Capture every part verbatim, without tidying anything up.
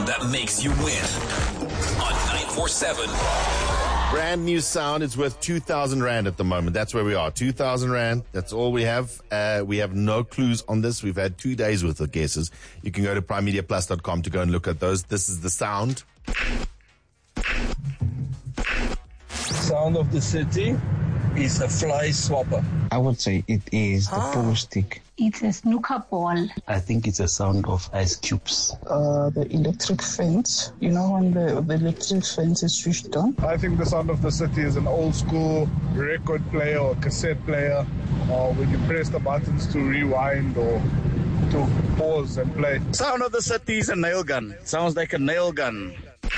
that makes you win on nine four seven. Brand new sound. It's worth two thousand rand at the moment. That's where we are. two thousand rand. That's all we have. Uh, we have no clues on this. We've had two days worth of guesses. You can go to prime media plus dot com to go and look at those. This is the sound. Sound of the city is a fly swapper. I would say it is the Ah. pool stick. It's a snooker ball. I think it's a sound of ice cubes. Uh, the electric fence. You know when the, the electric fence is switched on? I think the sound of the city is an old school record player or cassette player, or when you press the buttons to rewind or to pause and play. Sound of the city is a nail gun. Sounds like a nail gun.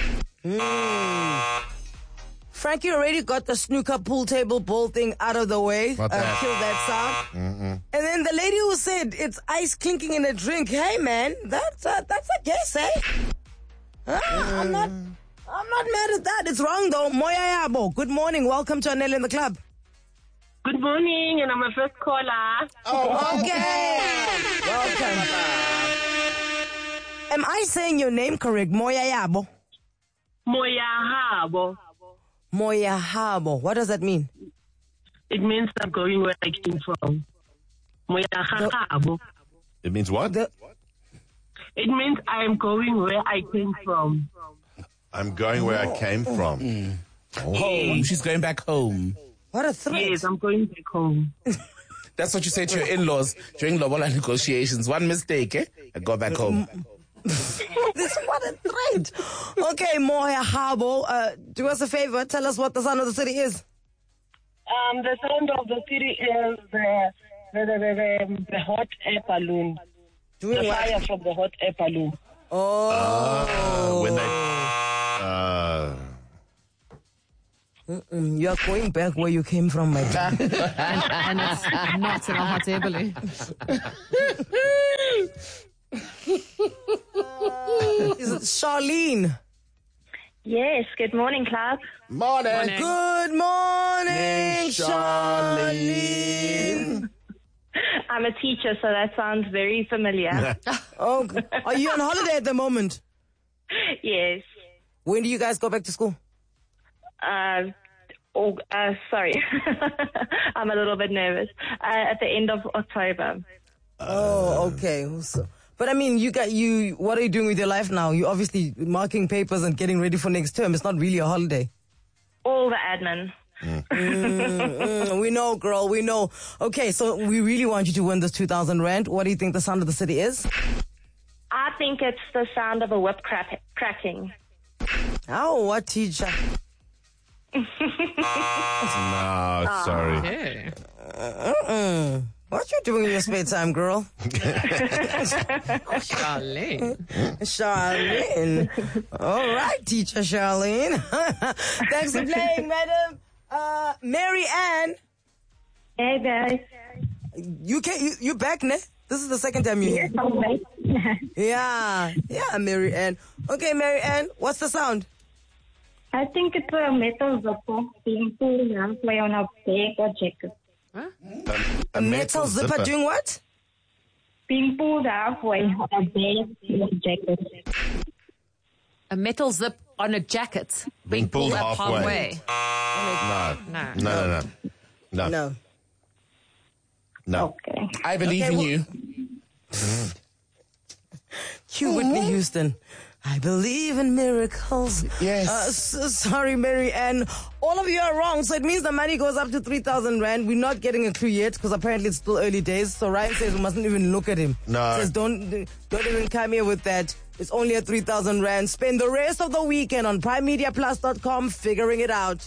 Mm. Frankie already got the snooker pool table ball thing out of the way. What uh, that? Killed that sound. Mm-mm. And then the lady who said it's ice clinking in a drink. Hey man, that's a, that's a guess, eh? Ah, I'm not I'm not mad at that. It's wrong though. Moya Yabo. Good morning. Welcome to Anel in the Club. Good morning, and I'm a first caller. Oh, okay. Welcome. Am I saying your name correct? Moya Yabo. Moya Habo. Moya Habo. What does that mean? It means I'm going where I came from. Moya Habo. It means what? The- It means I am going where I came from. I'm going where I came from. Mm. Home. She's going back home. What a threat. Yes, I'm going back home. That's what you say to your in-laws during lobola negotiations. One mistake, eh? I go back home. This what a threat. Okay, Moya Habo, uh, do us a favor. Tell us what the sound of the city is. Um, the sound of the city is the the the, the, the, the hot air balloon. Doing the what? fire from the hot air balloon. Oh. Uh, when they... Uh, Mm-mm, you are going back where you came from, my dear. and, and it's not in a hot air balloon. Is it Charlene? Yes, good morning, club. Morning. Morning. Good morning, Hey, Charlene. I'm a teacher, so that sounds very familiar. Oh, are you on holiday at the moment? Yes. When do you guys go back to school? Uh, oh, uh, sorry. I'm a little bit nervous. Uh, at the end of October. Oh, okay. So, but I mean, you got you. What are you doing with your life now? You're obviously marking papers and getting ready for next term. It's not really a holiday. All the admin. mm, mm, we know, girl. We know. Okay, so we really want you to win this two thousand rand. What do you think the sound of the city is? I think it's the sound of a whip crack- cracking. Oh, what teacher? no, sorry. Yeah. Uh-uh. What you doing in your spare time, girl? Charlene. Charlene. All right, teacher Charlene. Thanks for playing, madam. Uh, Mary Ann. Hey, guys. You can you you back, ne? This is the second time you're here. Yeah, yeah, Mary Ann. Okay, Mary Ann, what's the sound? I think it's a metal zipper being pulled halfway on a bag or jacket. Huh? A, A metal, zipper, doing what? Being pulled halfway on a bag or jacket. A metal zip on a jacket Being pulled up halfway. halfway. No. No. No, no, no. No. No. No. Okay. I believe Okay, in well- you. Cue Whitney Houston. I believe in miracles. Yes. Uh, so, sorry, Mary Ann. All of you are wrong. So it means the money goes up to three thousand rand. We're not getting a clue yet because apparently it's still early days. So Ryan says we mustn't even look at him. No. Says don't, don't even come here with that. It's only a three thousand rand. Spend the rest of the weekend on prime media plus dot com figuring it out.